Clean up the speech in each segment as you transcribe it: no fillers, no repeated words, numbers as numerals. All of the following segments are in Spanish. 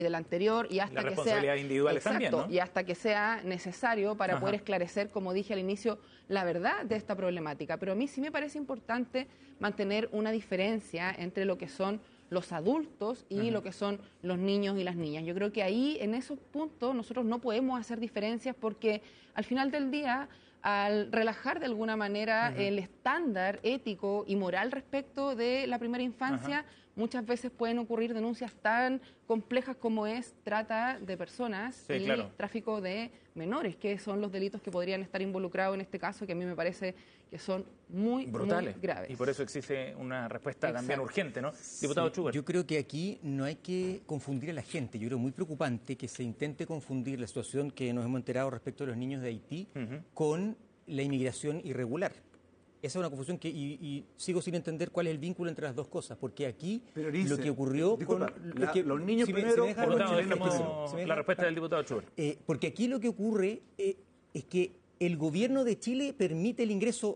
del anterior y hasta las que responsabilidades sea individuales también, ¿no? y hasta que sea necesario para poder esclarecer, como dije al inicio, la verdad de esta problemática. Pero a mí sí me parece importante mantener una diferencia entre lo que son los adultos y lo que son los niños y las niñas. Yo creo que ahí, en esos puntos, nosotros no podemos hacer diferencias porque al final del día, al relajar de alguna manera el estándar ético y moral respecto de la primera infancia, muchas veces pueden ocurrir denuncias tan complejas como es trata de personas y tráfico de menores, que son los delitos que podrían estar involucrados en este caso, que a mí me parece que son muy brutales, muy graves. Y por eso existe una respuesta también urgente, ¿no? Diputado Schubert. Yo creo que aquí no hay que confundir a la gente. Yo creo muy preocupante que se intente confundir la situación que nos hemos enterado respecto de los niños de Haití con la inmigración irregular. Esa es una confusión que y sigo sin entender cuál es el vínculo entre las dos cosas, porque aquí lo que ocurrió los niños primero, la respuesta del diputado Schubert. Porque aquí lo que ocurre es que el gobierno de Chile permite el ingreso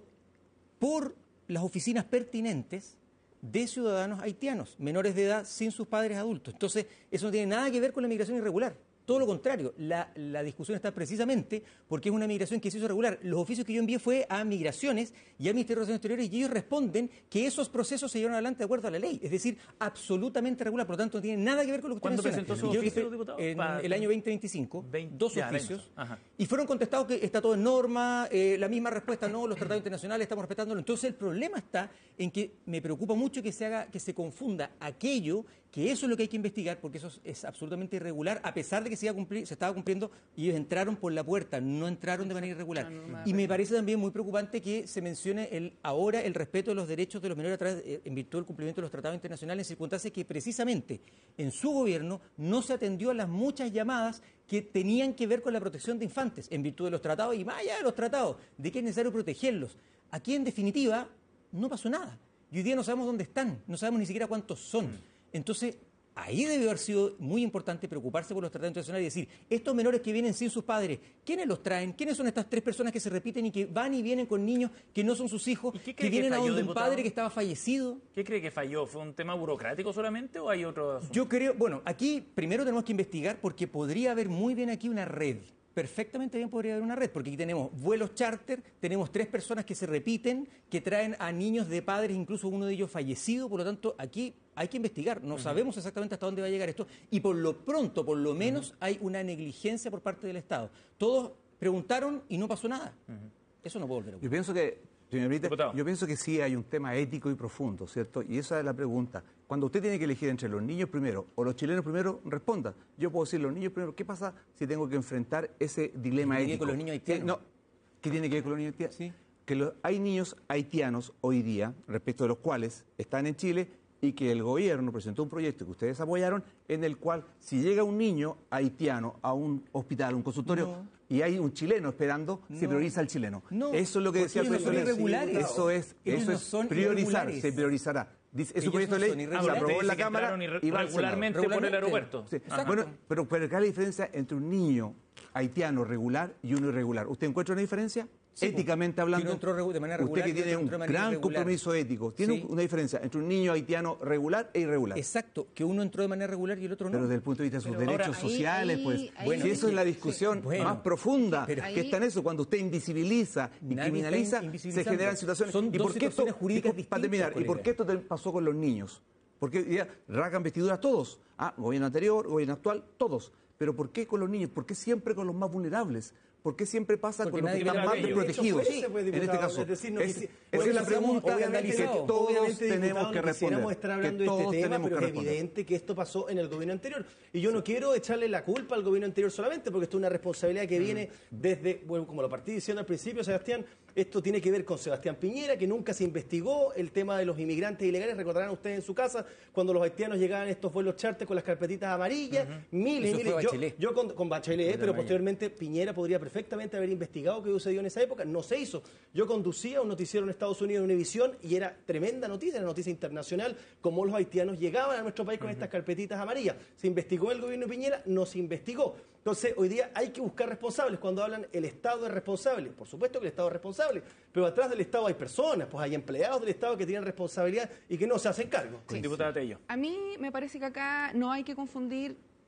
por las oficinas pertinentes de ciudadanos haitianos, menores de edad, sin sus padres adultos. Entonces, eso no tiene nada que ver con la migración irregular. Todo lo contrario, la discusión está precisamente porque es una migración que se hizo regular. Los oficios que yo envié fue a Migraciones y al Ministerio de Relaciones Exteriores y ellos responden que esos procesos se llevaron adelante de acuerdo a la ley. Es decir, absolutamente regular. Por lo tanto, no tiene nada que ver con lo que usted menciona. ¿Cuándo presentó su oficio, diputado? En el año 2025, dos oficios. Ajá. Y fueron contestados que está todo en norma, la misma respuesta, no, los tratados internacionales estamos respetándolo. Entonces, el problema está en que me preocupa mucho que se confunda aquello, que eso es lo que hay que investigar, porque eso es absolutamente irregular, a pesar de que se estaba cumpliendo, y ellos entraron por la puerta, no entraron de manera irregular. Y me parece también muy preocupante que se mencione ahora el respeto de los derechos de los menores en virtud del cumplimiento de los tratados internacionales, en circunstancias que precisamente en su gobierno no se atendió a las muchas llamadas que tenían que ver con la protección de infantes, en virtud de los tratados y más allá de los tratados, de que es necesario protegerlos. Aquí, en definitiva, no pasó nada. Y hoy día no sabemos dónde están, no sabemos ni siquiera cuántos son. Entonces, ahí debe haber sido muy importante preocuparse por los tratados internacionales y decir, estos menores que vienen sin sus padres, ¿quiénes los traen? ¿Quiénes son estas tres personas que se repiten y que van y vienen con niños que no son sus hijos, que vienen a donde un padre que estaba fallecido? ¿Qué cree que falló? ¿Fue un tema burocrático solamente o hay otro asunto? Yo creo, bueno, aquí primero tenemos que investigar porque podría haber muy bien aquí una red. Perfectamente bien podría haber una red, porque aquí tenemos vuelos charter, tenemos 3 personas que se repiten, que traen a niños de padres, incluso uno de ellos fallecido, por lo tanto, aquí hay que investigar, no sabemos exactamente hasta dónde va a llegar esto, y por lo pronto, por lo menos, hay una negligencia por parte del Estado. Todos preguntaron y no pasó nada. Eso no puede volver a ocurrir. Yo pienso que, señorita, yo pienso que sí hay un tema ético y profundo, ¿cierto? Y esa es la pregunta. Cuando usted tiene que elegir entre los niños primero o los chilenos primero, responda. Yo puedo decir los niños primero. ¿Qué pasa si tengo que enfrentar ese dilema ético? ¿Qué tiene que ver con los niños haitianos? No, ¿qué tiene que ver con los niños haitianos? Sí. Que hay niños haitianos hoy día, respecto de los cuales están en Chile, y que el gobierno presentó un proyecto que ustedes apoyaron, en el cual si llega un niño haitiano a un hospital, un consultorio, y hay un chileno esperando, se prioriza al chileno. Eso es lo que decía el proyecto de ley. Eso es priorizar, se priorizará. Dice, ese proyecto de ley se aprobó en la Cámara y va regularmente por el aeropuerto. Sí. Bueno, pero ¿cuál es la diferencia entre un niño haitiano regular y uno irregular? ¿Usted encuentra una diferencia? Sí, éticamente hablando, entró de manera regular, usted que tiene un gran compromiso ético, ¿tiene una diferencia entre un niño haitiano regular e irregular? Exacto, que uno entró de manera regular y el otro no. Pero desde el punto de vista de sus derechos sociales, si eso es la discusión más profunda, que está en eso, cuando usted invisibiliza y criminaliza, se generan situaciones. Son dos situaciones jurídicas distintas. Para terminar, ¿y por qué esto pasó con los niños? Porque ya rasgan vestiduras todos, gobierno anterior, gobierno actual, todos. Pero ¿por qué con los niños? ¿Por qué siempre con los más vulnerables? ¿Por qué siempre pasa con los que están más desprotegidos? En este caso, esa es la pregunta que todos tenemos que responder. Quisiéramos estar hablando de este tema, pero es evidente que esto pasó en el gobierno anterior. Y yo no quiero echarle la culpa al gobierno anterior solamente, porque esto es una responsabilidad que viene desde, bueno, como lo partí diciendo al principio, Sebastián, esto tiene que ver con Sebastián Piñera, que nunca se investigó el tema de los inmigrantes ilegales. Recordarán ustedes en su casa, cuando los haitianos llegaban a estos vuelos charter con las carpetitas amarillas, miles. Yo con Bachelet, pero posteriormente Piñera podría perfectamente haber investigado qué sucedió en esa época. No se hizo. Yo conducía un noticiero en Estados Unidos, en Univisión, y era tremenda noticia, era noticia internacional, cómo los haitianos llegaban a nuestro país con estas carpetitas amarillas. ¿Se investigó el gobierno de Piñera? No se investigó. Entonces, hoy día hay que buscar responsables. Cuando hablan el Estado es responsable, por supuesto que el Estado es responsable, pero atrás del Estado hay personas, pues hay empleados del Estado que tienen responsabilidad y que no se hacen cargo. Sí. Diputada Tello. A mí me parece que acá no hay que confundir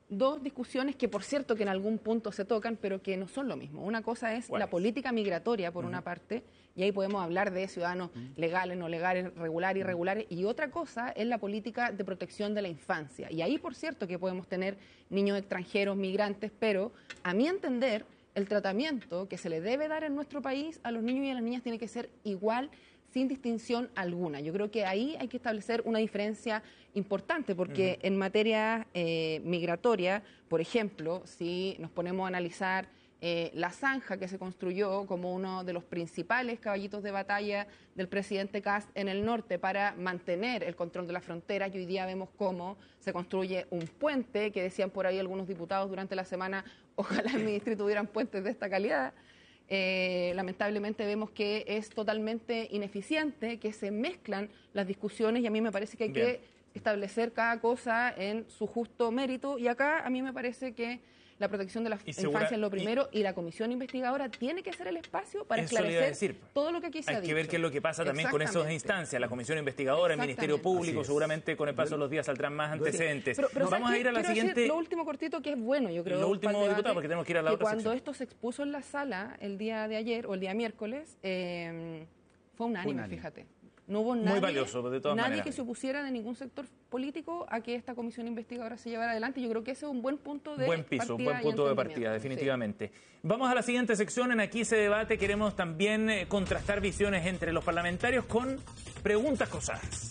dos discusiones que, por cierto, que en algún punto se tocan, pero que no son lo mismo. Una cosa es la política migratoria, por una parte, y ahí podemos hablar de ciudadanos legales, no legales, regulares, irregulares, y otra cosa es la política de protección de la infancia. Y ahí, por cierto, que podemos tener niños extranjeros, migrantes, pero a mi entender, el tratamiento que se le debe dar en nuestro país a los niños y a las niñas tiene que ser igual, sin distinción alguna. Yo creo que ahí hay que establecer una diferencia importante, porque en materia migratoria, por ejemplo, si nos ponemos a analizar la zanja que se construyó como uno de los principales caballitos de batalla del presidente Kast en el norte para mantener el control de la frontera, y hoy día vemos cómo se construye un puente, que decían por ahí algunos diputados durante la semana, ojalá en mi distrito hubieran puentes de esta calidad. Lamentablemente vemos que es totalmente ineficiente, que se mezclan las discusiones, y a mí me parece que hay que establecer cada cosa en su justo mérito, y acá a mí me parece que la protección de la infancia es lo primero, y la comisión investigadora tiene que ser el espacio para esclarecer todo lo que aquí se ha dicho. Hay que ver qué es lo que pasa también con esas instancias, la comisión investigadora, el Ministerio Público, seguramente con el paso de los días saldrán más antecedentes. Pero vamos a ir a la siguiente... Lo último cortito, que es bueno, yo creo. Lo último, diputado, porque tenemos que ir a la otra cuando sección. esto se expuso en la sala el día de ayer, o el día miércoles, fue unánime, fíjate. No hubo nadie, muy valioso, de todas maneras, que se opusiera de ningún sector político a que esta comisión investigadora se llevara adelante. Yo creo que ese es un buen punto de partida. Buen punto de partida, definitivamente. Vamos a la siguiente sección. En Aquí se debate. Queremos también contrastar visiones entre los parlamentarios con preguntas cruzadas.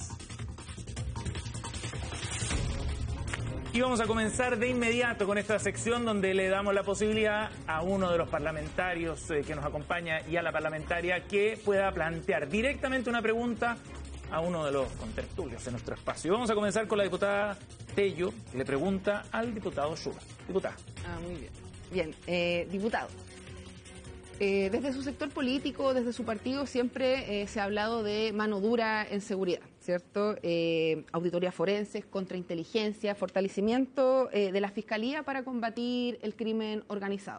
Y vamos a comenzar de inmediato con esta sección donde le damos la posibilidad a uno de los parlamentarios que nos acompaña y a la parlamentaria que pueda plantear directamente una pregunta a uno de los contertulios de nuestro espacio. Vamos a comenzar con la diputada Tello, que le pregunta al diputado Schubert. Diputada. Muy bien. Bien, diputado. Desde su sector político, desde su partido, siempre se ha hablado de mano dura en seguridad, ¿cierto? Auditorías forenses, contrainteligencia, fortalecimiento de la Fiscalía para combatir el crimen organizado.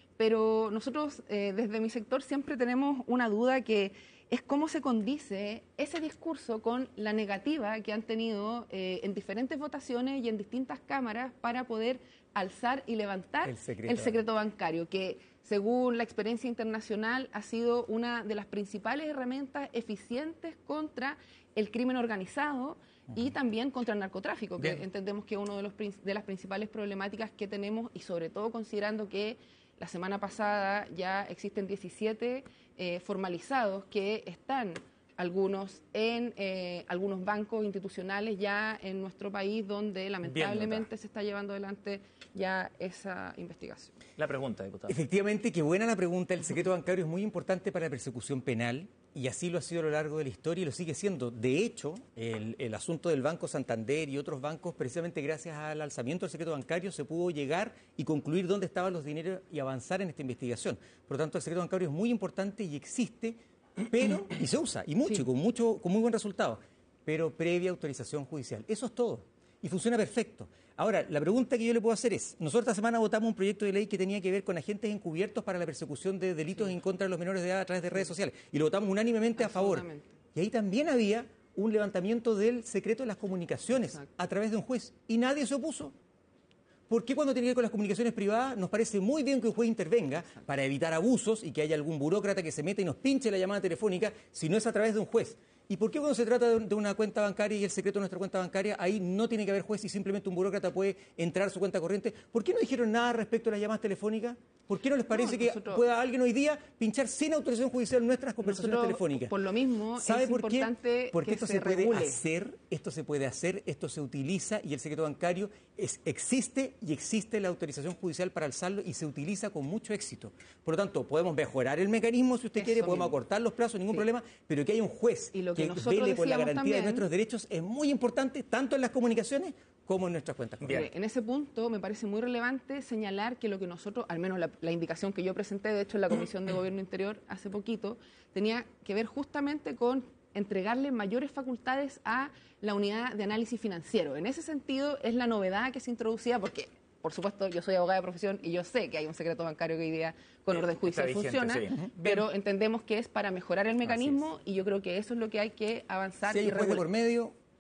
Pero nosotros, desde mi sector, siempre tenemos una duda, que es cómo se condice ese discurso con la negativa que han tenido en diferentes votaciones y en distintas cámaras para poder alzar y levantar el secreto bancario, que según la experiencia internacional ha sido una de las principales herramientas eficientes contra el crimen organizado y también contra el narcotráfico, que entendemos que es una de las principales problemáticas que tenemos, y sobre todo considerando que la semana pasada ya existen 17 formalizados, que están algunos en algunos bancos institucionales ya en nuestro país, donde lamentablemente se está llevando adelante ya esa investigación. La pregunta, diputado. Efectivamente, qué buena la pregunta. El secreto bancario es muy importante para la persecución penal, y así lo ha sido a lo largo de la historia y lo sigue siendo. De hecho, el asunto del Banco Santander y otros bancos, precisamente gracias al alzamiento del secreto bancario, se pudo llegar y concluir dónde estaban los dineros y avanzar en esta investigación. Por lo tanto, el secreto bancario es muy importante y existe, pero, y se usa, y mucho, con muy buen resultado, pero previa autorización judicial. Eso es todo. Y funciona perfecto. Ahora, la pregunta que yo le puedo hacer es, nosotros esta semana votamos un proyecto de ley que tenía que ver con agentes encubiertos para la persecución de delitos en contra de los menores de edad a través de redes sociales, y lo votamos unánimemente a favor. Y ahí también había un levantamiento del secreto de las comunicaciones a través de un juez, y nadie se opuso. ¿Por qué cuando tiene que ver con las comunicaciones privadas nos parece muy bien que un juez intervenga para evitar abusos y que haya algún burócrata que se meta y nos pinche la llamada telefónica si no es a través de un juez? ¿Y por qué cuando se trata de una cuenta bancaria y el secreto de nuestra cuenta bancaria, ahí no tiene que haber juez y simplemente un burócrata puede entrar a su cuenta corriente? ¿Por qué no dijeron nada respecto a las llamadas telefónicas? ¿Por qué no les parece que pueda alguien hoy día pinchar sin autorización judicial nuestras conversaciones telefónicas? Por lo mismo, ¿sabe es por qué? importante Porque que esto se puede regule. esto se puede hacer, esto se utiliza, y el secreto bancario existe, y existe la autorización judicial para alzarlo y se utiliza con mucho éxito. Por lo tanto, podemos mejorar el mecanismo si usted quiere, podemos acortar los plazos, ningún problema, pero que haya un juez que vele por la garantía de nuestros derechos es muy importante, tanto en las comunicaciones como en nuestras cuentas. Bien. En ese punto me parece muy relevante señalar que lo que nosotros, al menos la indicación que yo presenté, de hecho en la Comisión de Gobierno Interior hace poquito, tenía que ver justamente con entregarle mayores facultades a la unidad de análisis financiero. En ese sentido es la novedad que se introducía, porque por supuesto yo soy abogada de profesión y yo sé que hay un secreto bancario que hoy día con orden judicial funciona, pero entendemos que es para mejorar el mecanismo, y yo creo que eso es lo que hay que avanzar. Si hay un juez de por medio,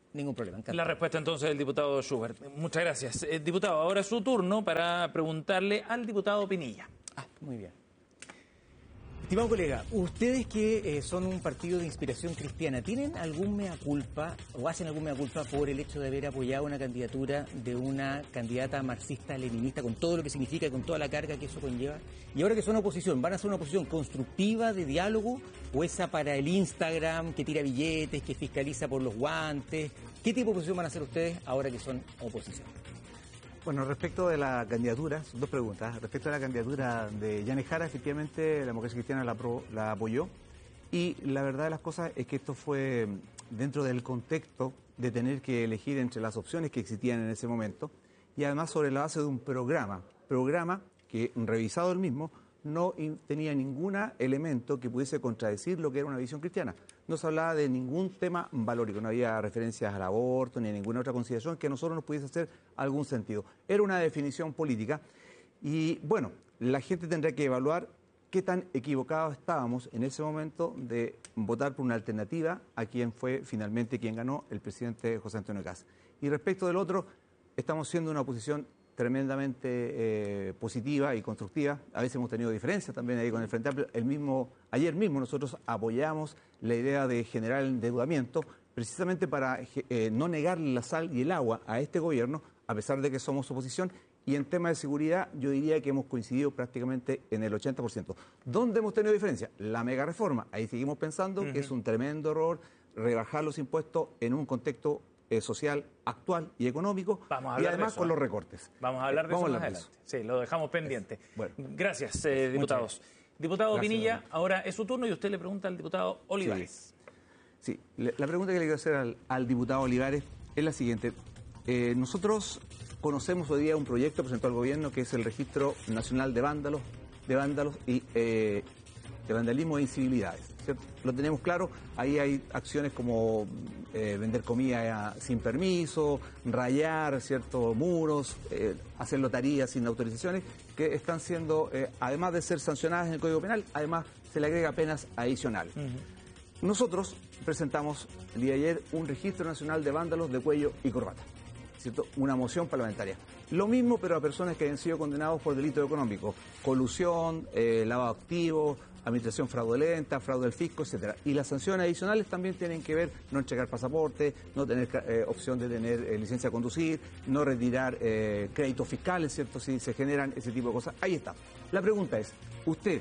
ningún problema. Encantado. La respuesta entonces del diputado Schubert. Muchas gracias. Diputado, ahora es su turno para preguntarle al diputado Pinilla. Muy bien. Estimado colega, ustedes que son un partido de inspiración cristiana, ¿tienen algún mea culpa o hacen algún mea culpa por el hecho de haber apoyado una candidatura de una candidata marxista-leninista con todo lo que significa y con toda la carga que eso conlleva? Y ahora que son oposición, ¿van a ser una oposición constructiva, de diálogo, o esa para el Instagram, que tira billetes, que fiscaliza por los guantes? ¿Qué tipo de oposición van a hacer ustedes ahora que son oposición? Bueno, respecto de la candidatura, son dos preguntas. Respecto a la candidatura de Yanez Jara, efectivamente la democracia cristiana la apoyó, y la verdad de las cosas es que esto fue dentro del contexto de tener que elegir entre las opciones que existían en ese momento, y además sobre la base de un programa que, revisado el mismo, no tenía ningún elemento que pudiese contradecir lo que era una visión cristiana. No se hablaba de ningún tema valórico, no había referencias al aborto ni a ninguna otra consideración que a nosotros nos pudiese hacer algún sentido. Era una definición política y, bueno, la gente tendrá que evaluar qué tan equivocados estábamos en ese momento de votar por una alternativa a quien fue finalmente quien ganó, el presidente José Antonio Kast. Y respecto del otro, estamos siendo una oposición tremendamente positiva y constructiva. A veces hemos tenido diferencias también ahí con el Frente Amplio. Ayer mismo nosotros apoyamos la idea de generar el endeudamiento precisamente para no negarle la sal y el agua a este gobierno, a pesar de que somos oposición. Y en temas de seguridad yo diría que hemos coincidido prácticamente en el 80%. ¿Dónde hemos tenido diferencia? La mega reforma. Ahí seguimos pensando que es un tremendo error rebajar los impuestos en un contexto social, actual y económico, y además con los recortes. Vamos a hablar de eso más adelante. Sí, lo dejamos pendiente. Bueno. Gracias, diputados. Diputado Gracias, Pinilla, ahora es su turno y usted le pregunta al diputado Olivares. Sí, la pregunta que le quiero hacer al diputado Olivares es la siguiente. Nosotros conocemos hoy día un proyecto presentado al gobierno que es el Registro Nacional de Vándalos y de vandalismo e incivilidades, ¿cierto? Lo tenemos claro, ahí hay acciones como vender comida sin permiso, rayar ciertos muros, hacer loterías sin autorizaciones, que están siendo, además de ser sancionadas en el Código Penal, además se le agrega penas adicionales. Nosotros presentamos el día de ayer un Registro Nacional de Vándalos de cuello y corbata, ¿cierto? Una moción parlamentaria. Lo mismo, pero a personas que han sido condenados por delitos económicos, colusión, lavado de activos, administración fraudulenta, fraude del fisco, etcétera. Y las sanciones adicionales también tienen que ver no entregar pasaporte, no tener opción de tener licencia de conducir, no retirar créditos fiscales, ¿cierto? Si se generan ese tipo de cosas. Ahí está. La pregunta es, ¿usted,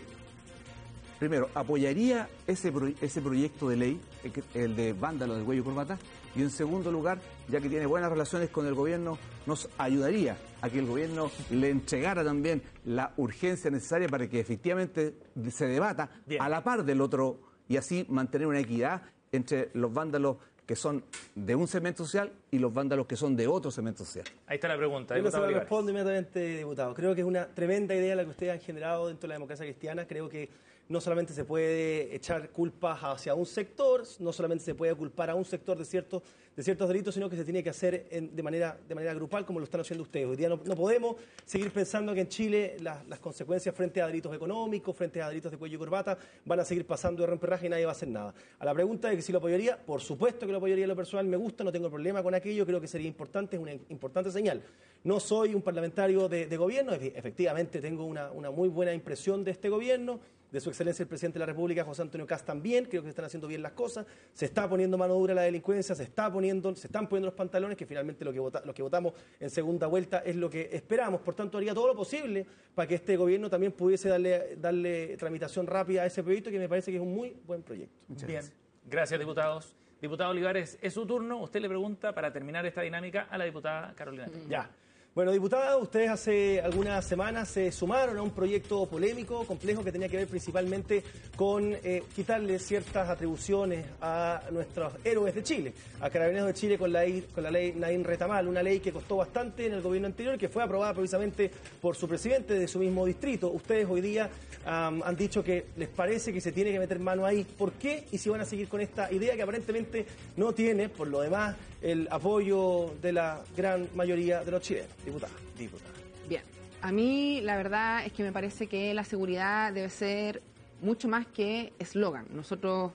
primero, apoyaría ese proyecto de ley, el de vándalo del cuello y corbata? Y en segundo lugar, ya que tiene buenas relaciones con el gobierno, nos ayudaría a que el gobierno le entregara también la urgencia necesaria para que efectivamente se debata a la par del otro y así mantener una equidad entre los vándalos que son de un segmento social y los vándalos que son de otro segmento social. Ahí está la pregunta. Yo se lo respondo inmediatamente, diputado. Creo que es una tremenda idea la que ustedes han generado dentro de la democracia cristiana. Creo que no solamente se puede echar culpas hacia un sector, no solamente se puede culpar a un sector de ciertos delitos, sino que se tiene que hacer de manera grupal, como lo están haciendo ustedes. Hoy día no podemos seguir pensando que en Chile las consecuencias frente a delitos económicos, frente a delitos de cuello y corbata, van a seguir pasando de romperraje y nadie va a hacer nada. A la pregunta de que si lo apoyaría, por supuesto que lo apoyaría en lo personal, me gusta, no tengo problema con aquello, creo que sería importante, es una importante señal. No soy un parlamentario de gobierno, efectivamente tengo una muy buena impresión de este gobierno, de su excelencia el presidente de la República, José Antonio Kast, también. Creo que se están haciendo bien las cosas, se está poniendo mano dura a la delincuencia, se están poniendo los pantalones, que finalmente lo que votamos en segunda vuelta es lo que esperamos. Por tanto, haría todo lo posible para que este gobierno también pudiese darle tramitación rápida a ese proyecto, que me parece que es un muy buen proyecto. Bien, gracias, diputados. Diputado Olivares, es su turno. Usted le pregunta, para terminar esta dinámica, a la diputada Carolina. Ya. Bueno, diputada, ustedes hace algunas semanas se sumaron a un proyecto polémico, complejo, que tenía que ver principalmente con quitarle ciertas atribuciones a nuestros héroes de Chile, a Carabineros de Chile con la ley Naín Retamal, una ley que costó bastante en el gobierno anterior y que fue aprobada precisamente por su presidente de su mismo distrito. Ustedes hoy día han dicho que les parece que se tiene que meter mano ahí. ¿Por qué? Y si van a seguir con esta idea que aparentemente no tiene, por lo demás, el apoyo de la gran mayoría de los chilenos. Diputada. Bien, a mí la verdad es que me parece que la seguridad debe ser mucho más que eslogan. Nosotros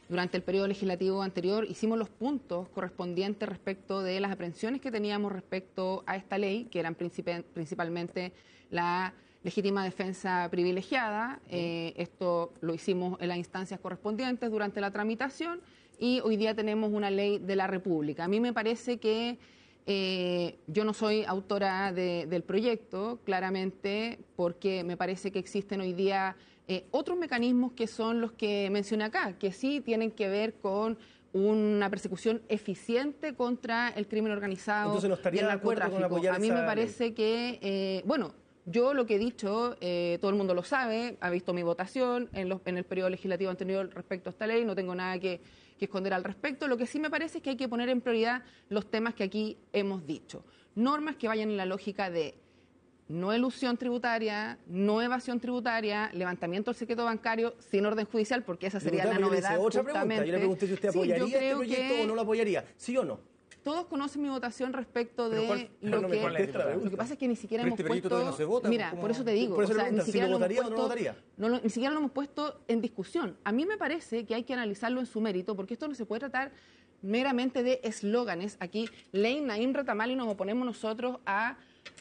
durante el periodo legislativo anterior hicimos los puntos correspondientes respecto de las aprehensiones que teníamos respecto a esta ley, que eran principalmente la legítima defensa privilegiada. Esto lo hicimos en las instancias correspondientes durante la tramitación y hoy día tenemos una ley de la República. A mí me parece que yo no soy autora del proyecto, claramente, porque me parece que existen hoy día otros mecanismos que son los que mencioné acá, que sí tienen que ver con una persecución eficiente contra el crimen organizado. Entonces no estaría y el de acuerdo con narcotráfico. apoyar A mí me esa parece ley. que, yo lo que he dicho, todo el mundo lo sabe, ha visto mi votación en el periodo legislativo anterior respecto a esta ley, no tengo nada que esconder al respecto. Lo que sí me parece es que hay que poner en prioridad los temas que aquí hemos dicho. Normas que vayan en la lógica de no elusión tributaria, no evasión tributaria, levantamiento del secreto bancario sin orden judicial, porque esa sería la novedad. Otra pregunta, yo le pregunté si usted apoyaría este proyecto o no lo apoyaría, ¿sí o no? Todos conocen mi votación respecto de lo que pasa es que ni siquiera hemos puesto... todavía no se vota, mira, por eso te digo, ni siquiera lo votaría o no lo votaría. Ni siquiera lo hemos puesto en discusión. A mí me parece que hay que analizarlo en su mérito, porque esto no se puede tratar meramente de eslóganes. Aquí, ley Naim Ratamali, nos oponemos nosotros a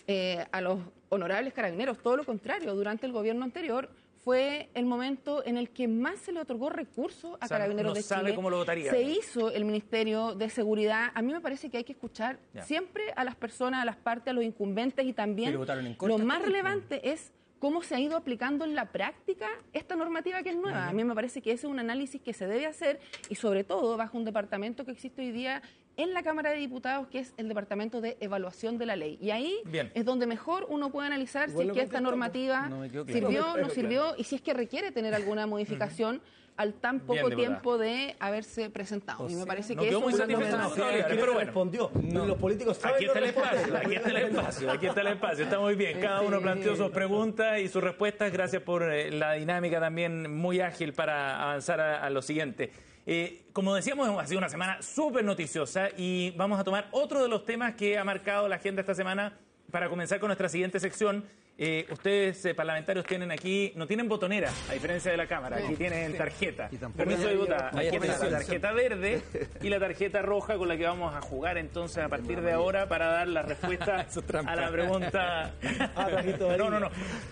los honorables carabineros. Todo lo contrario, durante el gobierno anterior fue el momento en el que más se le otorgó recursos a Carabineros de Chile. No sabe cómo lo votaría. Se hizo el Ministerio de Seguridad. A mí me parece que hay que escuchar siempre a las personas, a las partes, a los incumbentes y también lo más relevante es cómo se ha ido aplicando en la práctica esta normativa que es nueva. A mí me parece que ese es un análisis que se debe hacer y sobre todo bajo un departamento que existe hoy día en la Cámara de Diputados, que es el Departamento de Evaluación de la Ley. Y ahí es donde mejor uno puede analizar si es que esta normativa sirvió, no sirvió y si es que requiere tener alguna modificación al tan poco tiempo de haberse presentado. Y me parece que eso es pero bueno, respondió. Los políticos saben aquí está el espacio, aquí está el espacio. Está muy bien. Cada uno planteó sus preguntas y sus respuestas. Gracias por la dinámica también muy ágil para avanzar a lo siguiente. Como decíamos, ha sido una semana súper noticiosa y vamos a tomar otro de los temas que ha marcado la agenda esta semana para comenzar con nuestra siguiente sección. Ustedes, parlamentarios, tienen aquí, no tienen botonera, a diferencia de la Cámara, aquí tienen tarjeta. Permiso de votar. Aquí tienen la tarjeta verde y la tarjeta roja con la que vamos a jugar entonces a partir de ahora para dar la respuesta a la pregunta. No.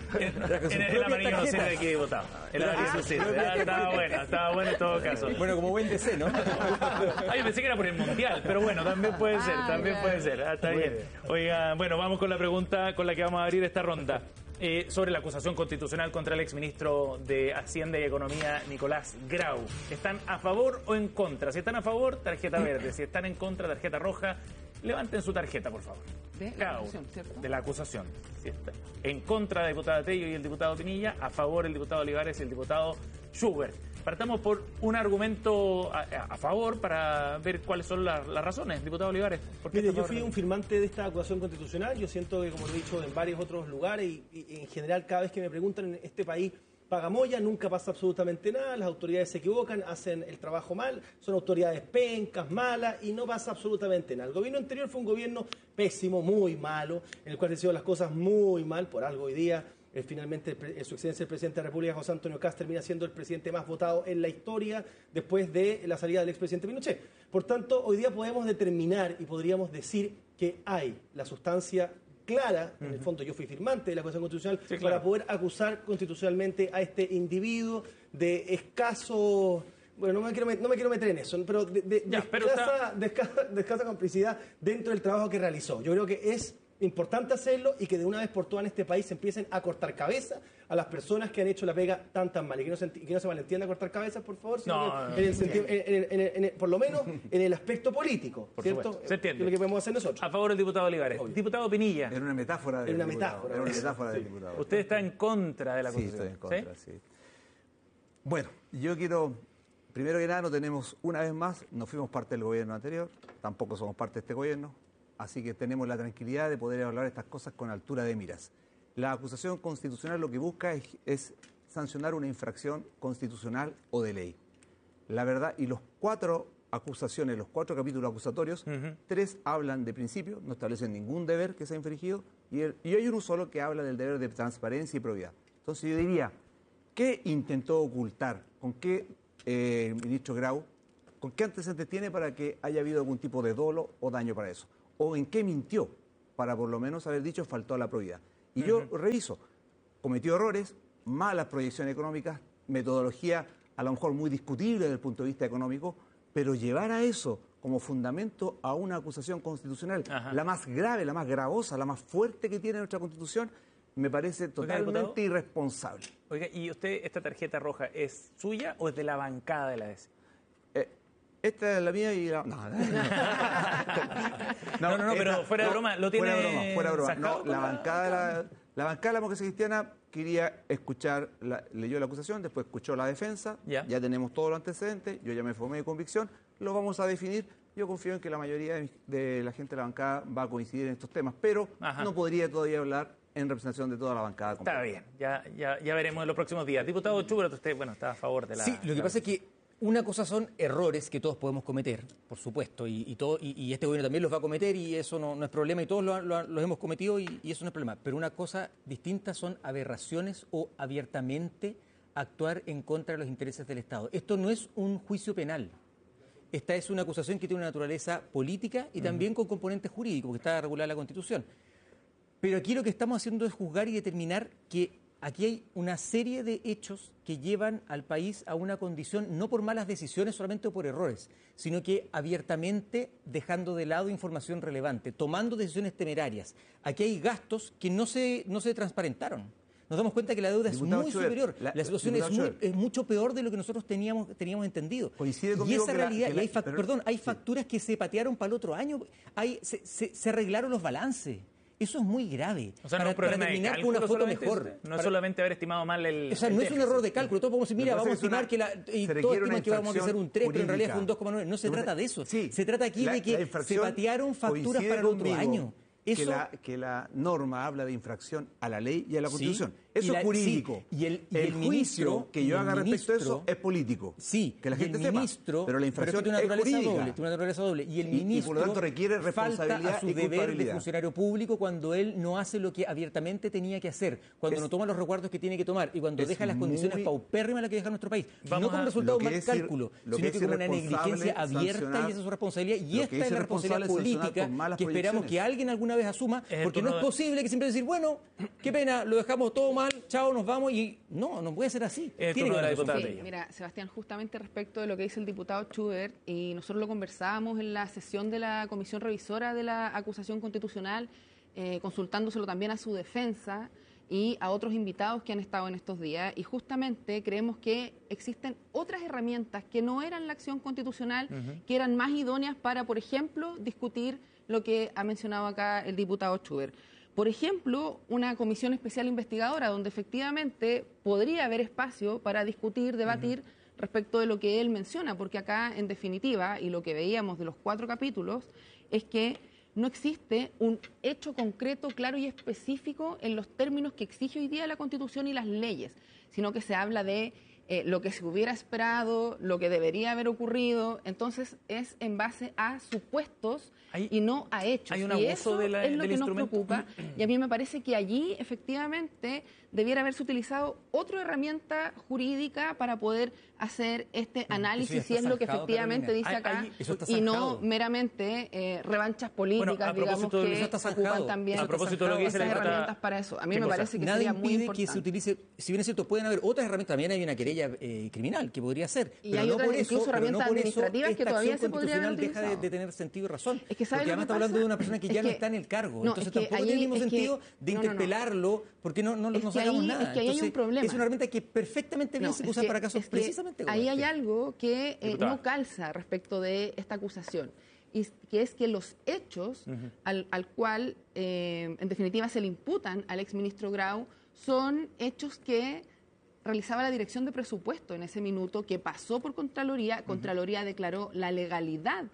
En el amarillo no sirve aquí votado. El amarillo no sirve. Estaba bueno en todo caso. Bueno, como buen DC, ¿no? Yo pensé que era por el Mundial, pero bueno, también puede ser, Está bien. Oiga, bueno, vamos con la pregunta con la que vamos a abrir esta ronda. Sobre la acusación constitucional contra el exministro de Hacienda y Economía, Nicolás Grau. ¿Están a favor o en contra? Si están a favor, tarjeta verde. Si están en contra, tarjeta roja. Levanten su tarjeta, por favor. De la acusación, ¿cierto? De la acusación. Sí, en contra la diputada Tello y el diputado Pinilla. A favor el diputado Olivares y el diputado Schubert. Partamos por un argumento a favor para ver cuáles son las razones. Diputado Olivares, ¿por qué? Mire, yo fui un firmante de esta acusación constitucional. Yo siento que, como lo he dicho en varios otros lugares y en general cada vez que me preguntan en este país, pagamoya, nunca pasa absolutamente nada, las autoridades se equivocan, hacen el trabajo mal, son autoridades pencas, malas y no pasa absolutamente nada. El gobierno anterior fue un gobierno pésimo, muy malo, en el cual se hicieron las cosas muy mal, por algo hoy día. Finalmente, su excelencia el presidente de la República, José Antonio Kast, termina siendo el presidente más votado en la historia después de la salida del expresidente Pinochet. Por tanto, hoy día podemos determinar y podríamos decir que hay la sustancia clara, en el fondo yo fui firmante de la acusación constitucional, para poder acusar constitucionalmente a este individuo de escaso... Bueno, no me quiero meter en eso, pero de escasa complicidad dentro del trabajo que realizó. Yo creo que es importante hacerlo y que de una vez por todas en este país se empiecen a cortar cabeza a las personas que han hecho la pega tan mal y que no se malentienda cortar cabezas, por favor, sino en el sentido, por lo menos en el aspecto político, por ¿cierto? Supuesto. Se entiende. Es lo que podemos hacer nosotros. A favor el diputado Olivares. Obvio. Diputado Pinilla. Era una metáfora del diputado. Era una metáfora del diputado. ¿Usted está en contra de la acusación? Sí, estoy en contra, ¿sí? Bueno, yo quiero... Primero que nada, no tenemos, una vez más, no fuimos parte del gobierno anterior, tampoco somos parte de este gobierno, así que tenemos la tranquilidad de poder evaluar estas cosas con altura de miras. La acusación constitucional lo que busca es sancionar una infracción constitucional o de ley. La verdad, y los 4 acusaciones, los 4 capítulos acusatorios, 3 hablan de principio, no establecen ningún deber que sea infringido, y hay uno solo que habla del deber de transparencia y probidad. Entonces yo diría, ¿qué intentó ocultar? ¿Con qué el ministro Grau ¿Con qué antecedentes tiene para que haya habido algún tipo de dolo o daño para eso? ¿O en qué mintió para por lo menos haber dicho faltó a la probidad? Y yo reviso, cometió errores, malas proyecciones económicas, metodología a lo mejor muy discutible desde el punto de vista económico, pero llevar a eso como fundamento a una acusación constitucional, la más grave, la más gravosa, la más fuerte que tiene nuestra Constitución, me parece totalmente irresponsable. Oiga, ¿y usted, esta tarjeta roja, es suya o es de la bancada de la DC? Esta es la mía y la... No, pero fuera de broma, lo tiene... Fuera de broma. No, la bancada de la Democracia Cristiana quería escuchar, leyó la acusación, después escuchó la defensa, ya tenemos todos los antecedentes, yo ya me formé de convicción, lo vamos a definir. Yo confío en que la mayoría de la gente de la bancada va a coincidir en estos temas, pero no podría todavía hablar en representación de toda la bancada completa. Está bien, ya veremos en los próximos días. Diputado Schubert, usted, está a favor de la... Sí, lo que pasa es que una cosa son errores que todos podemos cometer, por supuesto, y este gobierno también los va a cometer y eso no es problema y todos los hemos cometido y eso no es problema. Pero una cosa distinta son aberraciones o abiertamente actuar en contra de los intereses del Estado. Esto no es un juicio penal. Esta es una acusación que tiene una naturaleza política y también con componentes jurídicos, porque está regulada en la Constitución. Pero aquí lo que estamos haciendo es juzgar y determinar que aquí hay una serie de hechos que llevan al país a una condición, no por malas decisiones solamente o por errores, sino que abiertamente dejando de lado información relevante, tomando decisiones temerarias. Aquí hay gastos que no se transparentaron. Nos damos cuenta que la deuda es muy superior. La situación es mucho peor de lo que nosotros teníamos entendido. Coincide y esa realidad, hay facturas que se patearon para el otro año, se arreglaron los balances. Eso es muy grave. O sea, para terminar con una foto mejor. No es solamente haber estimado mal el... O sea, no es un error de cálculo. Todos podemos decir, mira, vamos a estimar que todos estiman que vamos a hacer un 3, pero en realidad fue un 2,9. No se trata de eso. Se trata aquí de que se patearon facturas para el otro año. Que la norma habla de infracción a la ley y a la Constitución. Eso es jurídico. Y el juicio ministro, que yo haga respecto a eso es político. Sí, que la gente sepa. Pero la infracción tiene es jurídica. Tiene una naturaleza doble. Y el ministro por lo tanto requiere responsabilidad falta a su y deber culpabilidad. de funcionario público cuando él no hace lo que abiertamente tenía que hacer, cuando no toma los recuerdos que tiene que tomar y cuando deja las condiciones paupérrimas en las que deja nuestro país. No como resultado de un mal cálculo, sino que como una negligencia abierta y esa es su responsabilidad. Y esta es la responsabilidad política que esperamos que alguien alguna vez asuma, porque no es posible que siempre decir, bueno, qué pena, lo dejamos todo mal, chao, nos vamos, y no puede ser así. Mira, Sebastián, justamente respecto de lo que dice el diputado Schubert, y nosotros lo conversábamos en la sesión de la Comisión Revisora de la Acusación Constitucional, consultándoselo también a su defensa y a otros invitados que han estado en estos días, y justamente creemos que existen otras herramientas que no eran la acción constitucional, que eran más idóneas para, por ejemplo, discutir lo que ha mencionado acá el diputado Schubert. Por ejemplo, una comisión especial investigadora donde efectivamente podría haber espacio para discutir, debatir respecto de lo que él menciona, porque acá, en definitiva, y lo que veíamos de los 4 capítulos, es que no existe un hecho concreto, claro y específico en los términos que exige hoy día la Constitución y las leyes, sino que se habla de lo que se hubiera esperado, lo que debería haber ocurrido. Entonces es en base a supuestos y no a hechos. Hay un abuso y eso es lo que nos preocupa, y a mí me parece que allí efectivamente debiera haberse utilizado otra herramienta jurídica para poder hacer este análisis, si es lo que efectivamente dice acá, y no meramente revanchas políticas, digamos, que ocupan también a propósito de lo que dice esas herramientas para eso. A mí me parece que sería muy importante. Que se utilice, si bien es cierto, pueden haber otras herramientas, también hay una querella criminal que podría ser, y hay otras, incluso herramientas administrativas que todavía se podrían haber utilizado. Deja de tener sentido y razón, es que porque además está hablando de una persona que ya no está en el cargo, entonces tampoco tiene el mismo sentido de interpelarlo, porque no sacamos nada. Es que ahí hay un problema. Es una herramienta que perfectamente bien se usa para casos precisamente ahí hay algo que no calza respecto de esta acusación, y que es que los hechos al cual en definitiva se le imputan al exministro Grau son hechos que realizaba la Dirección de Presupuesto en ese minuto, que pasó por Contraloría. Contraloría declaró la legalidad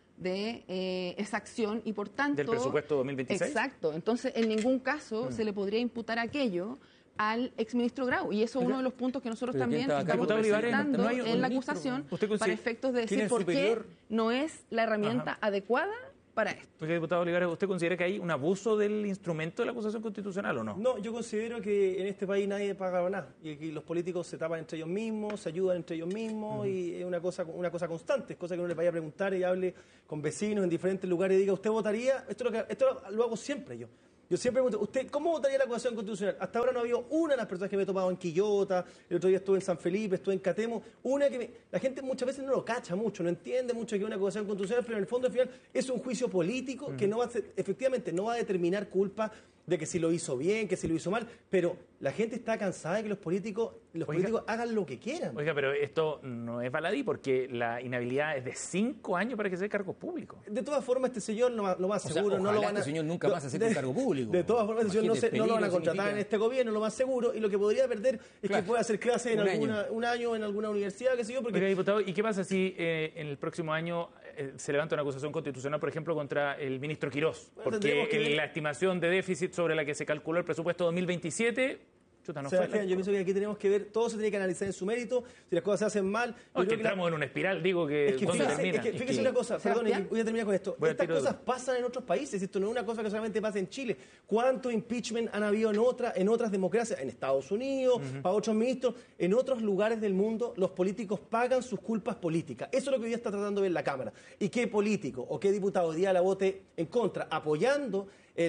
de esa acción y por tanto... ¿Del presupuesto 2026? Exacto. Entonces, en ningún caso se le podría imputar aquello al exministro Grau, y eso es uno de los puntos que nosotros también estamos presentando en la acusación para efectos de decir por qué no es la herramienta adecuada para esto. Porque, diputado Olivares, ¿usted considera que hay un abuso del instrumento de la acusación constitucional o no? No, yo considero que en este país nadie paga nada y que los políticos se tapan entre ellos mismos, se ayudan entre ellos mismos y es una cosa constante, es cosa que uno le vaya a preguntar y hable con vecinos en diferentes lugares y diga, ¿usted votaría? Esto lo hago siempre yo. Yo siempre pregunto, ¿usted cómo votaría la acusación constitucional? Hasta ahora no ha habido una de las personas que me he topado en Quillota, el otro día estuve en San Felipe, estuve en Catemo, la gente muchas veces no lo cacha mucho, no entiende mucho que es una acusación constitucional, pero en el fondo al final es un juicio político que no va a ser, efectivamente no va a determinar culpa de que si lo hizo bien, que si lo hizo mal, pero la gente está cansada de que los políticos hagan lo que quieran. Oiga, pero esto no es baladí porque la inhabilidad es de 5 años para que sea cargo público. De todas formas, este señor lo más seguro no lo van a... este señor nunca más acepte un cargo público. De todas formas, este señor no lo van a contratar en este gobierno, lo más seguro, y lo que podría perder es que pueda hacer clases en un año en alguna universidad, qué sé yo, porque... Oiga, diputado, ¿y qué pasa si en el próximo año se levanta una acusación constitucional, por ejemplo, contra el ministro Quirós? Porque la estimación de déficit sobre la que se calculó el presupuesto 2027... Sebastián, yo pienso que aquí tenemos que ver, todo se tiene que analizar en su mérito, si las cosas se hacen mal... Es que entramos en una espiral, digo que... Fíjese una cosa, perdón, voy a terminar con esto. Estas cosas pasan en otros países, esto no es una cosa que solamente pasa en Chile. ¿Cuántos impeachment han habido en otras democracias? En Estados Unidos, para otros ministros, en otros lugares del mundo, los políticos pagan sus culpas políticas. Eso es lo que hoy día está tratando de ver la Cámara. ¿Y qué político o qué diputado hoy día la vote en contra, apoyando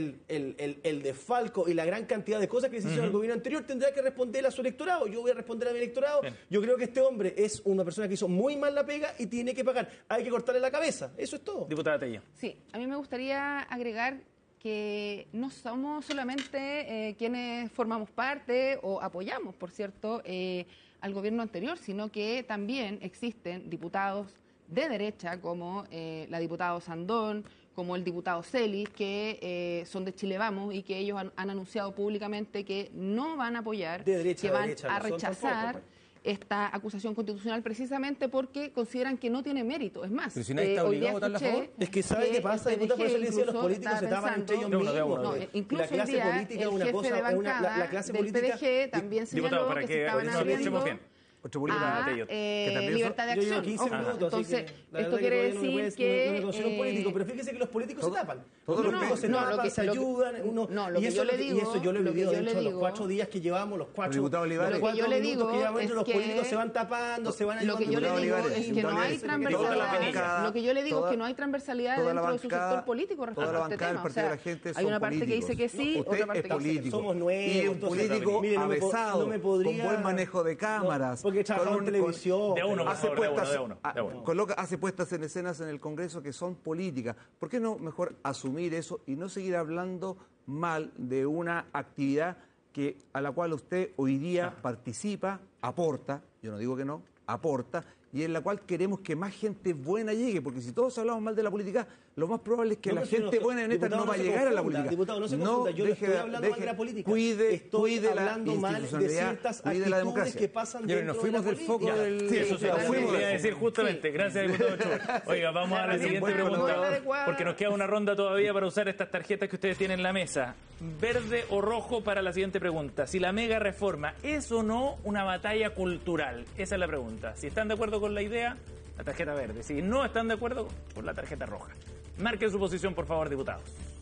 el desfalco y la gran cantidad de cosas que se hicieron en el gobierno anterior, tendrá que responder a su electorado? Yo voy a responder a mi electorado. Bien. Yo creo que este hombre es una persona que hizo muy mal la pega y tiene que pagar. Hay que cortarle la cabeza. Eso es todo. Diputada Tello. Sí, a mí me gustaría agregar que no somos solamente quienes formamos parte o apoyamos, por cierto, al gobierno anterior, sino que también existen diputados de derecha como la diputada Sandón, como el diputado Celis, que son de Chile Vamos y que ellos han anunciado públicamente que no van a apoyar, que van a rechazar esta acusación constitucional precisamente porque consideran que no tiene mérito. Es más, pero si nadie está obligado a votarla a favor. Es que ¿sabe qué pasa? Por eso le decía, los políticos se tapan entre ellos mismos. Incluso la clase política es una cosa, la clase política del PDG también señaló que se estaban abriendo libertad de acción. Entonces, esto quiere decir que... No un político, pero fíjese que los políticos se tapan. Los políticos se tapan, se ayudan. Y eso yo lo he vivido dentro de los 4 días que llevamos, los 4 minutos que llevamos dentro, los políticos se van tapando, se van ayudando. Lo que yo le digo es que no hay transversalidad. Lo que yo le digo es que no hay transversalidad dentro de su sector político respecto a este tema. O sea, hay una parte que dice que sí, otra parte que dice que somos nuevos. Y un político avesado, con buen manejo de cámaras, porque trabajó en televisión. Hace puestas en escenas en el Congreso que son políticas. ¿Por qué no mejor asumir eso y no seguir hablando mal de una actividad a la cual usted hoy día participa, aporta, yo no digo que no, aporta, y en la cual queremos que más gente buena llegue? Porque si todos hablamos mal de la política, lo más probable es que la gente buena en esta no va a llegar a la política. Diputado, no se confunda, yo no estoy hablando mal de la política. Estoy hablando mal de ciertas actitudes que pasan dentro nos fuimos de la del foco del... Sí, eso se lo fuimos a decir justamente. Gracias, diputado Schubert. Oiga, vamos a la siguiente pregunta, porque nos queda una ronda todavía para usar estas tarjetas que ustedes tienen en la mesa. Verde o rojo para la siguiente pregunta. Si la mega reforma es o no una batalla cultural. Esa es la pregunta. Si están de acuerdo con la idea, la tarjeta verde. Si no están de acuerdo, por la tarjeta roja. Marquen su posición, por favor, diputados.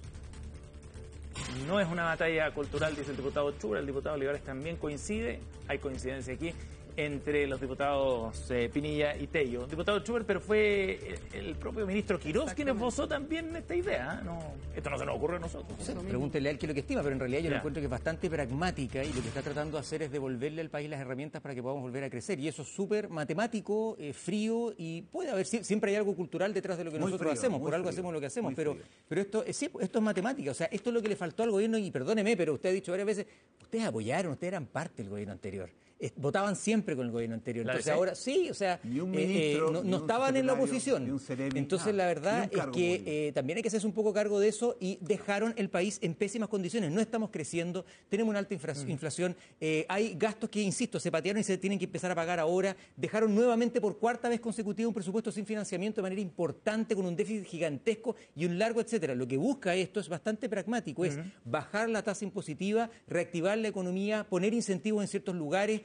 No es una batalla cultural, dice el diputado Schubert. El diputado Olivares también coincide. Hay coincidencia aquí entre los diputados Pinilla y Tello. Diputado Schubert, pero fue el propio ministro Quirós quien esbozó también esta idea. Esto no se nos ocurre a nosotros. Sí, pregúntele a él qué es lo que estima, pero en realidad yo lo encuentro que es bastante pragmática y lo que está tratando de hacer es devolverle al país las herramientas para que podamos volver a crecer. Y eso es súper matemático, frío, y puede haber, siempre hay algo cultural detrás de lo que nosotros hacemos, por algo hacemos lo que hacemos, pero esto es matemática, o sea, esto es lo que le faltó al gobierno, y perdóneme, pero usted ha dicho varias veces, ustedes apoyaron, ustedes eran parte del gobierno anterior. Votaban siempre con el gobierno anterior. Entonces ahora sí, o sea, no estaban en la oposición. Entonces la verdad es que también hay que hacerse un poco cargo de eso, y dejaron el país en pésimas condiciones. No estamos creciendo, tenemos una alta inflación, hay gastos que, insisto, se patearon y se tienen que empezar a pagar ahora. Dejaron nuevamente por 4ª vez consecutiva un presupuesto sin financiamiento de manera importante, con un déficit gigantesco y un largo etcétera. Lo que busca esto es bastante pragmático, es bajar la tasa impositiva, reactivar la economía, poner incentivos en ciertos lugares,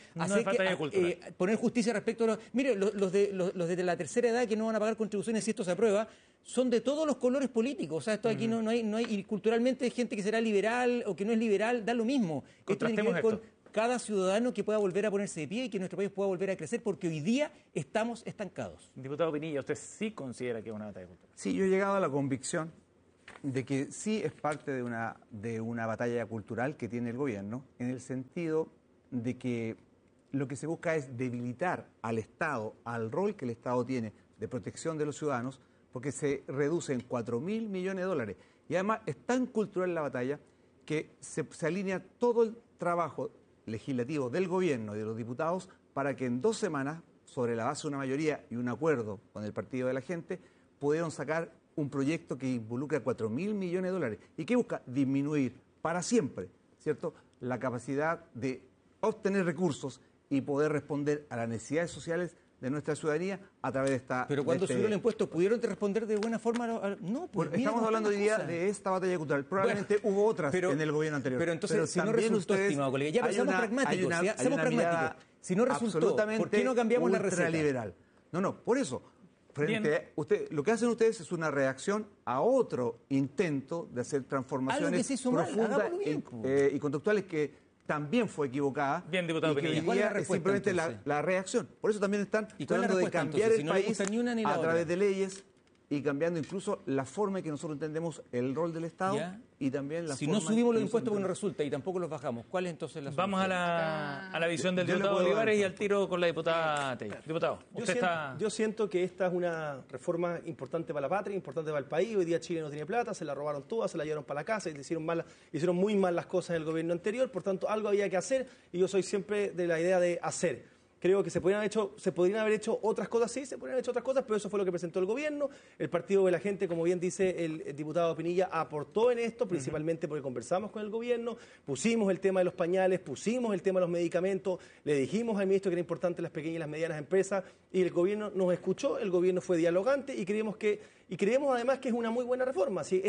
poner justicia respecto a los... Mire, los de la tercera edad que no van a pagar contribuciones si esto se aprueba, son de todos los colores políticos. O sea, esto aquí no hay, y culturalmente hay gente que será liberal o que no es liberal, da lo mismo. Esto tiene que ver con cada ciudadano que pueda volver a ponerse de pie y que nuestro país pueda volver a crecer, porque hoy día estamos estancados. Diputado Pinilla, ¿usted sí considera que es una batalla cultural? Sí, yo he llegado a la convicción de que sí es parte de una batalla cultural que tiene el gobierno, en el sentido de que lo que se busca es debilitar al Estado, al rol que el Estado tiene de protección de los ciudadanos, porque se reduce en 4.000 millones de dólares. Y además es tan cultural la batalla que se alinea todo el trabajo legislativo del gobierno y de los diputados para que en 2 semanas, sobre la base de una mayoría y un acuerdo con el Partido de la Gente, pudieron sacar un proyecto que involucra 4.000 millones de dólares y que busca disminuir para siempre, ¿cierto?, la capacidad de obtener recursos y poder responder a las necesidades sociales de nuestra ciudadanía a través de esta... Pero cuando subió el impuesto, ¿pudieron responder de buena forma? No, pues estamos hablando hoy día de esta batalla cultural. Probablemente hubo otras en el gobierno anterior. Pero entonces, si no resultó, estimado colega, ya seamos pragmáticos. Seamos pragmáticos. Si no resultó, ¿por qué no cambiamos la receta? Liberal. No, por eso. Lo que hacen ustedes es una reacción a otro intento de hacer transformaciones profundas y conductuales que también fue equivocada. Bien, diputado Pinilla. Y que es simplemente la reacción. Por eso también están tratando de cambiar el país a través de leyes y cambiando incluso la forma en que nosotros entendemos el rol del Estado y también la forma... Si no subimos los impuestos porque no resulta y tampoco los bajamos, ¿cuál es entonces la solución? Vamos a la visión del diputado Olivares y al tiro con la diputada Teller. Diputado, yo siento que esta es una reforma importante para la patria, importante para el país. Hoy día Chile no tiene plata, se la robaron toda, se la llevaron para la casa y hicieron muy mal las cosas en el gobierno anterior. Por tanto, algo había que hacer y yo soy siempre de la idea de hacer. Creo que se podrían haber hecho otras cosas, sí, se podrían haber hecho otras cosas, pero eso fue lo que presentó el gobierno. El Partido de la Gente, como bien dice el diputado Pinilla, aportó en esto, principalmente porque conversamos con el gobierno, pusimos el tema de los pañales, pusimos el tema de los medicamentos, le dijimos al ministro que era importante las pequeñas y las medianas empresas, y el gobierno nos escuchó, el gobierno fue dialogante y creemos además que es una muy buena reforma. ¿Sí?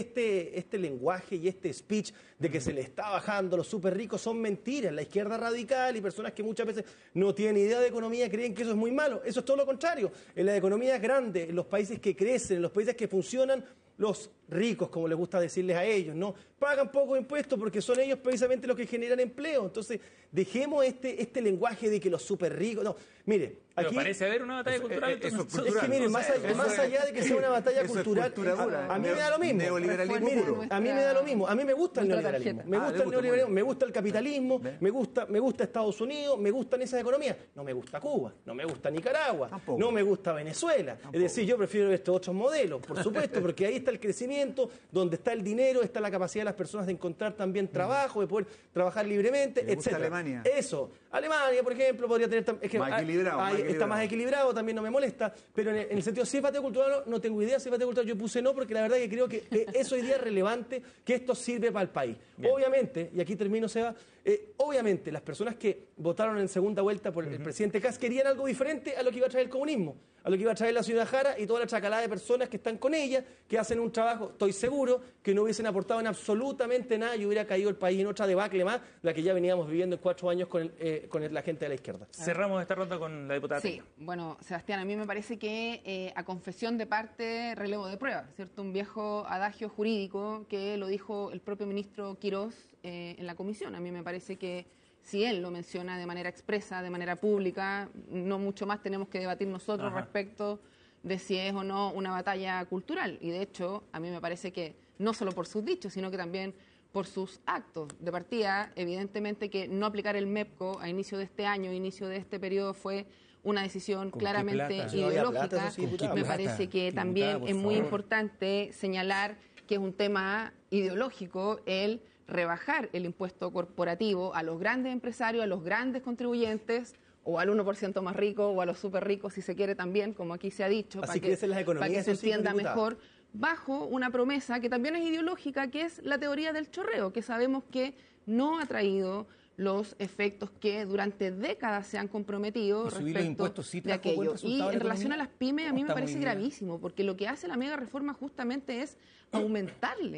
Este lenguaje y este speech de que se le está bajando a los súper ricos son mentiras. La izquierda radical y personas que muchas veces no tienen idea de economía creen que eso es muy malo. Eso es todo lo contrario. En las economías grandes, en los países que crecen, en los países que funcionan, los ricos, como les gusta decirles a ellos, no pagan poco impuestos porque son ellos precisamente los que generan empleo. Entonces, dejemos este lenguaje de que los súper ricos... No, mire, aquí... Pero parece haber una batalla cultural. Es que, mire, más allá de que sea una batalla cultural, a mí me da lo mismo. Neoliberalismo puro. A mí me da lo mismo. A mí me gusta el neoliberalismo. Me gusta el neoliberalismo, me gusta el capitalismo, me gusta Estados Unidos, me gustan esas economías. No me gusta Cuba, no me gusta Nicaragua, no me gusta Venezuela. Es decir, yo prefiero estos otros modelos, por supuesto, porque ahí está el crecimiento, donde está el dinero, está la capacidad de las personas de encontrar también trabajo, de poder trabajar libremente, etc. Alemania. Eso. Alemania, por ejemplo, podría tener... más equilibrado. Está más equilibrado, también no me molesta, pero en el sentido, si es batalla cultural, no tengo idea si es batalla cultural. Yo puse no, porque la verdad que creo que es hoy día relevante, que esto sirve para el país. Bien. Obviamente, y aquí termino, Seba, obviamente las personas que votaron en segunda vuelta por el presidente Kast querían algo diferente a lo que iba a traer el comunismo, a lo que iba a traer la señora Jara y toda la chacalada de personas que están con ella, que hacen un trabajo, estoy seguro, que no hubiesen aportado en absolutamente nada y hubiera caído el país en otra debacle más, la que ya veníamos viviendo en 4 años con la gente de la izquierda. Cerramos esta ronda con la diputada. Sí, bueno, Sebastián, a mí me parece que a confesión de parte, relevo de prueba, ¿cierto? Un viejo adagio jurídico que lo dijo el propio ministro Quirós en la comisión. A mí me parece que si él lo menciona de manera expresa, de manera pública, no mucho más tenemos que debatir nosotros respecto de si es o no una batalla cultural. Y de hecho, a mí me parece que no solo por sus dichos, sino que también por sus actos. De partida, evidentemente que no aplicar el MEPCO a inicio de este año, inicio de este periodo, fue una decisión claramente ideológica. Me parece que también es muy importante señalar que es un tema ideológico el rebajar el impuesto corporativo a los grandes empresarios, a los grandes contribuyentes, o al 1% más rico, o a los súper ricos, si se quiere también, como aquí se ha dicho, para que se entienda mejor, bajo una promesa que también es ideológica, que es la teoría del chorreo, que sabemos que no ha traído los efectos que durante décadas se han comprometido respecto de aquello. Y en relación a las pymes, a mí me parece gravísimo, porque lo que hace la mega reforma justamente es aumentarle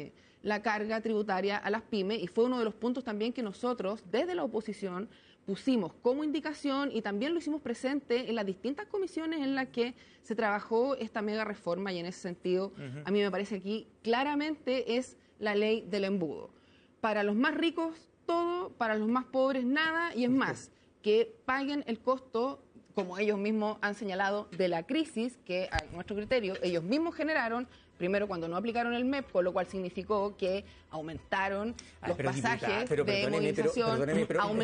la carga tributaria a las pymes, y fue uno de los puntos también que nosotros, desde la oposición, pusimos como indicación y también lo hicimos presente en las distintas comisiones en las que se trabajó esta mega reforma, y en ese sentido a mí me parece aquí claramente es la ley del embudo. Para los más ricos todo, para los más pobres nada, y es más, que paguen el costo, como ellos mismos han señalado, de la crisis que a nuestro criterio ellos mismos generaron, primero cuando no aplicaron el MEP, con lo cual significó que aumentaron los pasajes de movilización,